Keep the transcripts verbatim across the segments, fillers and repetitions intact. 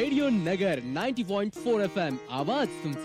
Radio नगर नव्वद point चार F M आवाज तुमचा.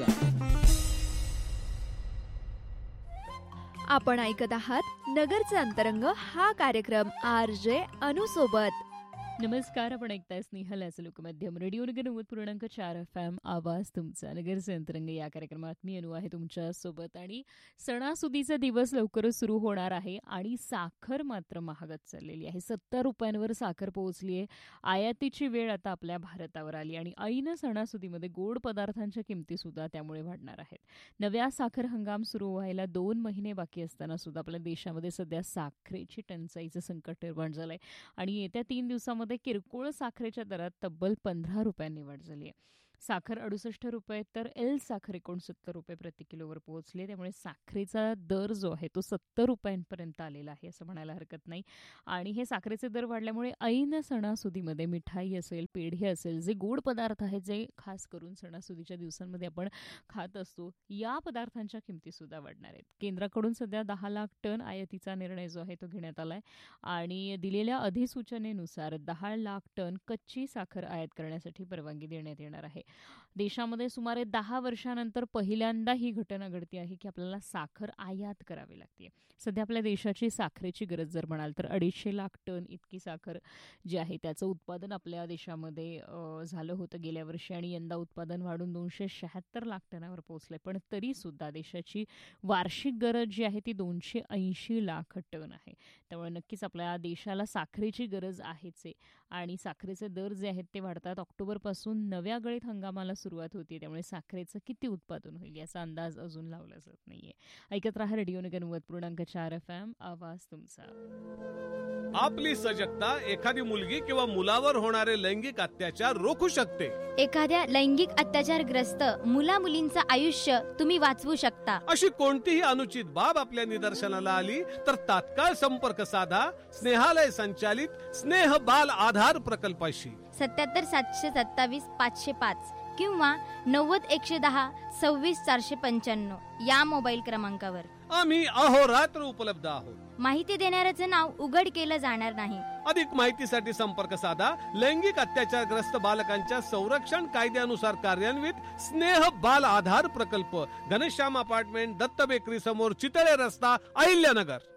आपण ऐकत आहात नगरचा अंतरंग हा कार्यक्रम आर जे अनु सोबत. नमस्कार, आपण ऐकताय स्नेहल याचं लोकमाध्यम रेडिओ नगर नव्वद पूर्णांक चार एफ एम आवाज तुमचा. नगरचे अंतरंग या कार्यक्रमात मी अनु आहे तुमच्या सोबत. आणि सणासुदीचा दिवस लवकरच सुरू होणार आहे आणि साखर मात्र महागत चाललेली आहे. सत्तर रुपयांवर साखर पोहोचली आहे. आयातीची वेळ आता आपल्या भारतावर आली आणि ऐन सणासुदीमध्ये गोड पदार्थांच्या किमती सुद्धा त्यामुळे वाढणार आहेत. नव्या साखर हंगाम सुरू व्हायला दोन महिने बाकी असताना सुद्धा आपल्या देशामध्ये सध्या साखरेची टंचाईचं संकट निर्माण झालंय आणि येत्या तीन दिवसामध्ये किरकोळ साखरेच्या दरात तब्बल पंधरा रुपयांनी वाढ झाली आहे. साखर अडुसष्ट रुपये तर एल साखर एकोणसत्तर रुपये प्रति किलोवर पोहोचले. त्यामुळे साखरेचा दर जो आहे तो सत्तर रुपयांपर्यंत आलेला आहे असं म्हणायला हरकत नाही. आणि हे साखरेचे दर वाढल्यामुळे ऐन सणासुदीमध्ये मिठाई असेल, पेढे असेल, जे गोड पदार्थ आहेत जे खास करून सणासुदीच्या दिवसांमध्ये आपण खात असतो, या पदार्थांच्या किमती सुद्धा वाढणार आहेत. केंद्राकडून सध्या दहा लाख टन आयातीचा निर्णय जो आहे तो घेण्यात आलाय आणि दिलेल्या अधिसूचनेनुसार दहा लाख टन कच्ची साखर आयात करण्यासाठी परवानगी देण्यात येणार आहे. देशामध्ये सुमारे दहा वर्षानंतर पहिल्यांदा ही घटना घडते आहे की आपल्याला साखर आयात करावी लागते. सध्या आपल्या देशाची साखरेची गरज जर म्हणाल तर अडीचशे लाख टन इतकी साखर जी आहे त्याचं उत्पादन आपल्या देशामध्ये झालं होतं गेल्या वर्षी आणि यंदा उत्पादन वाढून दोनशे शहात्तर लाख टनावर पोहोचलंय. पण तरी सुद्धा देशाची वार्षिक गरज जी आहे ती दोनशे ऐंशी लाख टन आहे. त्यामुळे नक्कीच आपल्या देशाला साखरेची गरज आहेच आहे आणि साखरेचे दर जे आहेत ते वाढतात. ऑक्टोबरपासून नव्या गळीत हंगामाला सुरुवात होती, त्यामुळे साखरेचं किती उत्पादन होईल याचा अंदाज अजून लावला जात नाहीये. ऐकत राहा रेडिओ नगर नव्वद पूर्णांक चार एफ एम आवाज तुमचा. आपली सजगता एखादी मुलगी किंवा मुलावर होणारे लैंगिक अत्याचार रोखू शकते. एखाद्या लैंगिक अत्याचारग्रस्त मुला मुलींचं आयुष्य तुम्ही वाचवू शकता. अशी कोणतीही अनुचित बाब आपल्या निदर्शनाला आली तर तात्काळ संपर्क साधा स्नेहालय संचालित स्नेह बाल आधार प्रकल्पाशी. सत्याहत्तर सातशे सत्तावीस पाचशे पाच किंवा नव्वद एकशे दहा सव्वीस चारशे पंच्याण्णव या मोबाईल क्रमांकावर आम्ही अहोरात्र उपलब्ध आहोत. माहिती देणाऱ्याचं नाव उघड केलं जाणार नाही. अधिक माहितीसाठी संपर्क साधा लैंगिक अत्याचारग्रस्त बालकांच्या संरक्षण कायद्यानुसार कार्यान्वित स्नेह बाल आधार प्रकल्प, घनश्याम अपार्टमेंट, दत्त बेकरी समोर, चितळे रस्ता, अहिल्यानगर.